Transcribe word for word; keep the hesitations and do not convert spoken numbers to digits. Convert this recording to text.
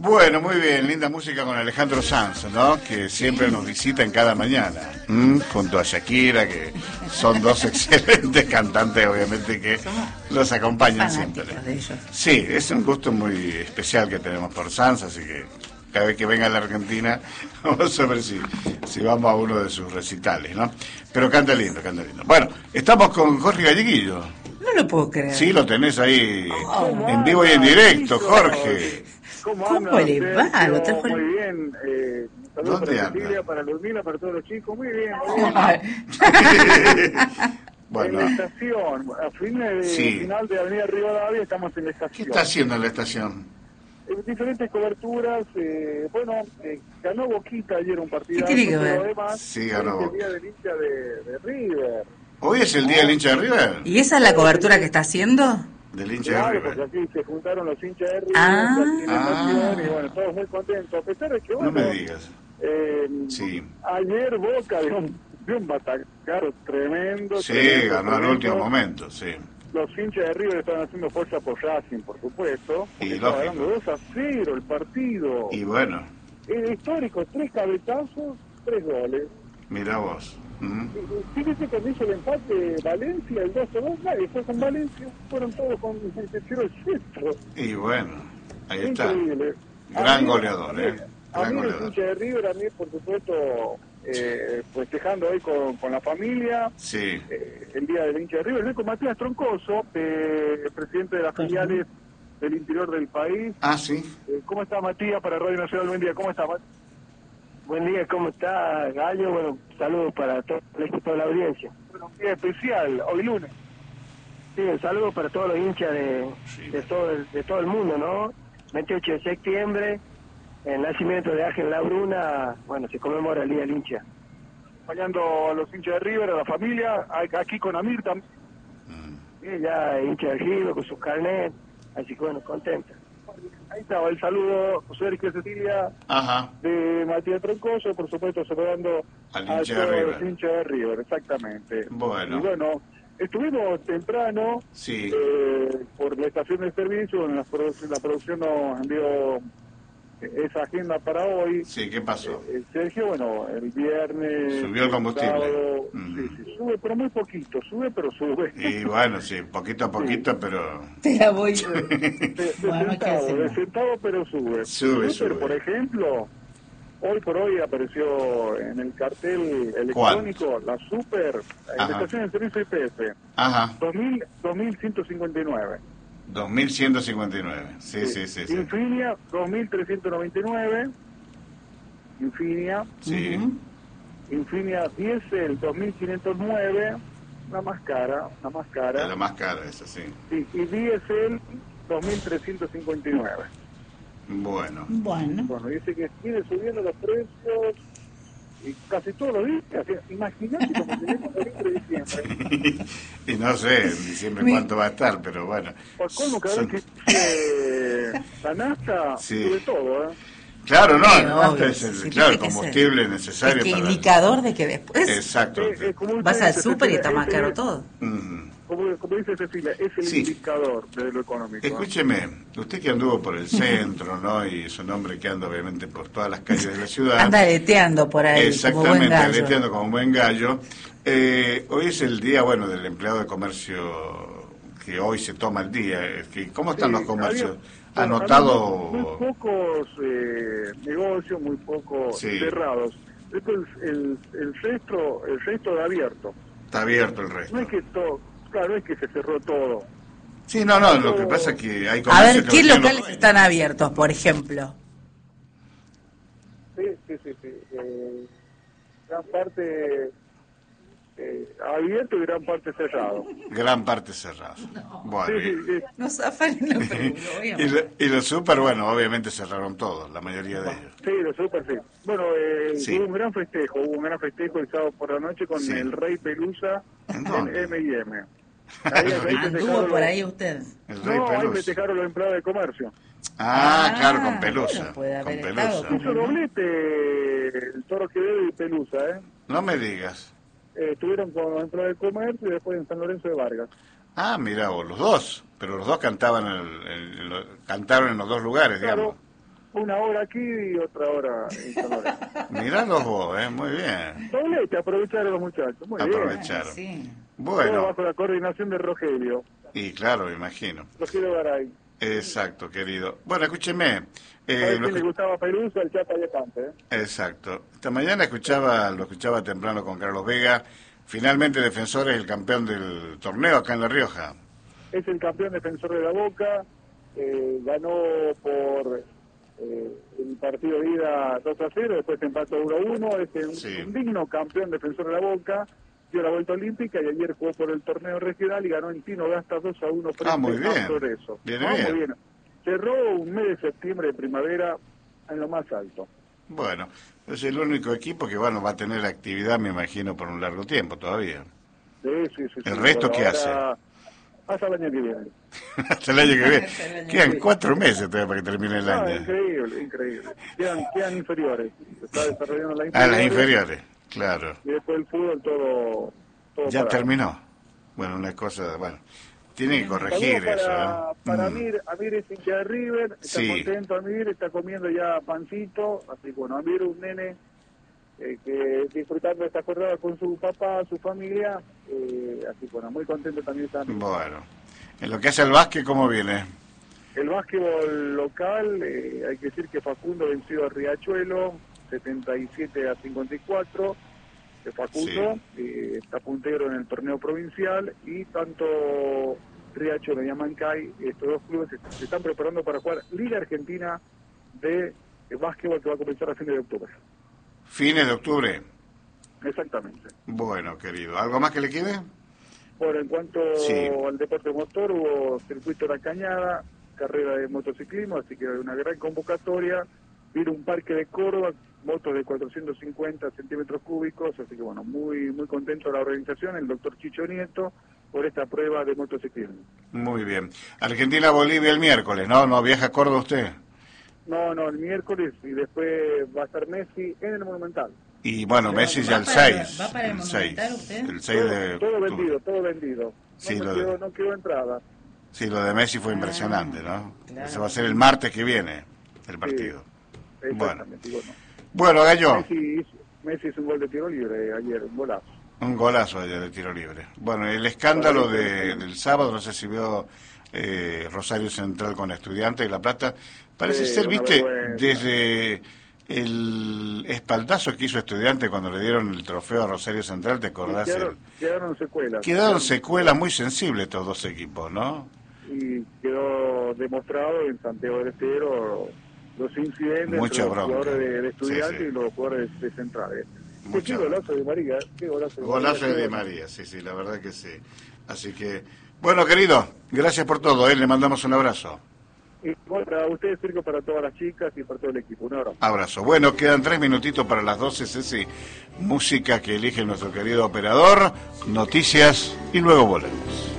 Bueno, muy bien, linda música con Alejandro Sanz, ¿no? Que siempre nos visita en cada mañana, ¿m? Junto a Shakira, que son dos excelentes cantantes, obviamente, que los acompañan siempre. De ellos. Sí, es un gusto muy especial que tenemos por Sanz, así que cada vez que venga a la Argentina, vamos a ver si, si vamos a uno de sus recitales, ¿no? Pero canta lindo, canta lindo. Bueno, estamos con Jorge Galleguillo. No lo puedo creer. Sí, lo tenés ahí oh, en vivo y en directo, Jorge. ¿Cómo, ¿Cómo le va? Lo trajo muy bien. Eh, saludos para Cecilia, para Ludmila, para todos los chicos. Muy bien. Muy bien. Bueno. En la estación, a fin de, sí. final de Avenida Rivadavia, estamos en la estación. ¿Qué está haciendo en la estación? Eh, diferentes coberturas. Eh, bueno, eh, ganó Boquita ayer un partido. ¿Qué tiene que ver? Además, sí, ganó. Es el día del hincha de, de River. ¿Hoy es el día del hincha de River? ¿Y esa es la cobertura que está haciendo? Del hincha claro, de River. Porque aquí se juntaron los hinchas de River ah. en la estación y bueno, todos muy contentos. A pesar de que, bueno, no me digas. Eh, sí. Ayer Boca dio un, dio un batacaro tremendo. Sí, tremendo, ganó al último momento, sí. Los hinchas de River estaban haciendo fuerza por Racing, por supuesto. Y estaba lógico. ganando dos a cero el partido. Y bueno. El histórico, tres cabezazos, tres goles. Mirá vos. ¿Mm? Fíjese cuando hizo el empate Valencia, el dos a dos, nadie fue con Valencia, fueron todos con el tiro el centro. Y bueno, ahí Increíble. está. Gran mí, goleador, ¿eh? A Gran mí goleador. el hincha de River, a mí por supuesto, eh, festejando hoy con, con la familia, sí. eh, el día del hincha de River, estoy con Matías Troncoso, eh, presidente de las filiales del interior del país. Ah, sí. Eh, ¿Cómo está Matías para Radio Nacional? Buen día, ¿cómo está Matías? Buen día, ¿cómo está Gallo? Bueno, saludos para todo el equipo de la audiencia. Bueno, un día especial, hoy lunes. Sí, un saludo para todos los hinchas de, sí. de, todo, el, de todo el mundo, ¿no? veintiocho de septiembre, el nacimiento de Ángel Labruna, bueno, se conmemora el Día del Hincha. Acompañando a los hinchas de River, a la familia, aquí con Amir también. Mm. Sí, ya hincha de River con sus carnets, así que bueno, contenta. Ahí estaba el saludo, José Enrique Cecilia, Ajá. de Matías Troncoso, por supuesto saludando al a hincha todos de los hinchas de River, exactamente. Bueno. Y bueno, estuvimos temprano, sí. eh, por la estación de servicio, en la, produ la producción nos envió esa agenda para hoy. Sí, ¿qué pasó? Eh, Sergio, bueno, el viernes... Subió el combustible. Sábado, mm. sí, sí, sube, pero muy poquito, sube, pero sube. Y bueno, sí, poquito a poquito, sí. pero... Te la voy de, de, bueno, centavo, de centavo, pero sube. Sube, sube. Pero, por ejemplo, hoy por hoy apareció en el cartel electrónico ¿Cuál? la Super, en la estación de servicio I P F. Ajá. dos mil ciento cincuenta y nueve. dos mil ciento cincuenta y nueve, sí, sí, sí. sí, Infinia, dos mil trescientos noventa y nueve. Infinia. Sí. Uh-huh. Infinia Diesel, dos mil quinientos nueve. La más cara, la más cara. Es la más cara esa, sí. Sí, y Diesel, dos mil trescientos cincuenta y nueve. Bueno. Bueno. Bueno, dice que sigue subiendo los precios y casi todos los días. Imagínate como tenemos el de diciembre. Y no sé en diciembre cuánto va a estar, pero bueno. Por cómo cada vez que eh, la nafta sí. sube todo, ¿eh? Claro, no, sí, el nafta es el, sí, claro, el combustible es necesario. Es que para indicador de que después Exacto. Eh, eh, vas al súper y está más caro es, todo. Mm. Como, como dice Cecilia, es el sí. indicador de lo económico. Escúcheme, usted que anduvo por el centro, ¿no? Y es un hombre que anda obviamente por todas las calles de la ciudad. Anda aleteando por ahí. Exactamente, como buen gallo. aleteando como un buen gallo. Eh, hoy es el día, bueno, del empleado de comercio, que hoy se toma el día. ¿Cómo están sí, los comercios? Había, ¿Ha notado? Muy, muy pocos eh, negocios, muy pocos sí. cerrados. Después el, el resto, el resto de abierto. Está abierto el resto. No es que todo, claro, no es que se cerró todo. Sí, no, no, lo que pasa es que hay comercios. A ver, ¿qué locales los... están abiertos, por ejemplo? Sí, sí, sí, sí. Eh, gran parte eh, abierto y gran parte cerrado. Gran parte cerrado. No, bueno, sí, sí, sí. No zafan en la y, lo, y los super, bueno, obviamente cerraron todos, la mayoría de ellos. Sí, los super, sí. Bueno, eh, sí. hubo un gran festejo, hubo un gran festejo el sábado por la noche con sí. el Rey Pelusa en, en M y M. Ahí, ahí ¿Anduvo por ahí usted? El Rey no, Pelusa. Ahí festejaron los empleados de comercio. Ah, ah claro, con Pelusa. Bueno, puede haber con Pelusa. Hizo doblete el Toro Quevedo y Pelusa, ¿eh? No me digas. Eh, estuvieron con los empleados de comercio y después en San Lorenzo de Vargas. Ah, mira vos, los dos. Pero los dos cantaban, el, el, el, cantaron en los dos lugares, claro. digamos. Una hora aquí y otra hora en San Lorenzo. Mirá vos, eh, muy bien. Doblete, aprovecharon los muchachos. Muy Aprovecharon. Sí. bien. Todo Bueno, bajo la coordinación de Rogelio. y claro, me imagino. Rogelio Garay. Exacto, querido. Bueno, escúcheme. Eh, ¿Sabes lo quién le escu- gustaba Pelusa? El Chapa Yacante, ¿eh? Exacto. Esta mañana escuchaba, lo escuchaba temprano con Carlos Vega. Finalmente Defensor es el campeón del torneo acá en La Rioja. Es el campeón defensor de la Boca. Eh, ganó por eh, el partido de ida dos a cero, después se empató uno a uno. Es un, Sí. un digno campeón defensor de la Boca. Dio la vuelta olímpica y ayer jugó por el torneo regional y ganó en Tino Gastas dos a uno frente Ah, muy bien. a Progreso. Viene No, bien. muy bien. Cerró un mes de septiembre de primavera en lo más alto. Bueno, es el único equipo que bueno va a tener actividad, me imagino, por un largo tiempo todavía. Sí, sí, sí, ¿El sí. resto Por qué ahora, hasta el año que viene. Hasta el año que viene. Hasta el año Quedan que cuatro meses todavía para que termine el No, año. increíble, increíble. Quedan, quedan inferiores. Se está desarrollando la Ah, inferiores. las inferiores, claro. Y después el fútbol todo, todo Ya parado. terminó. Bueno, una cosa, bueno, tiene que corregir Saludos eso. para, ¿eh? para Mm. Amir, Amir es hincha de River, está Sí. contento Amir, está comiendo ya pancito, así que bueno, Amir es un nene eh, que disfrutando de esta jornada con su papá, su familia, eh, así que bueno, muy contento también está Amir. Bueno, en lo que hace el básquet, ¿cómo viene? El básquetbol local, eh, hay que decir que Facundo venció a Riachuelo, setenta y siete a cincuenta y cuatro, de Facundo, eh, está puntero en el torneo provincial, y tanto Riachuelo y Amancay, estos dos clubes se, se están preparando para jugar Liga Argentina de básquetbol que va a comenzar a fines de octubre. Fines de octubre. Exactamente. Bueno, querido, ¿algo más que le quede? Bueno, en cuanto Sí. al deporte motor, hubo circuito de la Cañada, carrera de motociclismo, así que una gran convocatoria. Vino un parque de Córdoba, motos de cuatrocientos cincuenta centímetros cúbicos, así que bueno, muy muy contento de la organización, el doctor Chicho Nieto, por esta prueba de motociclismo. Muy bien. Argentina-Bolivia el miércoles, ¿no? ¿No viaja a Córdoba usted? No, no, el miércoles, y después va a estar Messi en el Monumental. Y bueno, Pero Messi ¿va ya el para- seis. va para el seis. Monumental usted? El seis de Todo, todo octubre. vendido, todo vendido. No, Sí, me lo de- quedó, no quedó entrada. Sí, lo de Messi fue Ah, impresionante, ¿no? claro. Ese va a ser el martes que viene, el partido. Exactamente, y bueno. Bueno, Gallo, Messi, hizo- Messi hizo un gol de tiro libre ayer, un golazo. un golazo ayer de tiro libre. Bueno, el escándalo de, del sábado, no sé si vio eh, Rosario Central con Estudiantes de La Plata, parece Sí, ser, una viste, vergüenza. desde el espaldazo que hizo Estudiantes cuando le dieron el trofeo a Rosario Central, ¿te acordás? Quedaron, El- quedaron secuelas. Quedaron secuelas muy sensibles estos dos equipos, ¿no? Y quedó demostrado en Santiago del Estero los incidentes Mucha entre los bronca. jugadores de, de Estudiantes Sí, sí. y los jugadores de Centrales. Mucha Qué golazo de María, qué golazo de Golazo María, de qué Di bueno. María, sí, sí, la verdad que sí. Así que, bueno, querido, gracias por todo, ¿eh? Le mandamos un abrazo. Y bueno, para ustedes, Circo, para todas las chicas y para todo el equipo. Un abrazo. Abrazo. Bueno, quedan tres minutitos para las doce, Ceci. Música que elige nuestro querido operador, noticias y luego volvemos.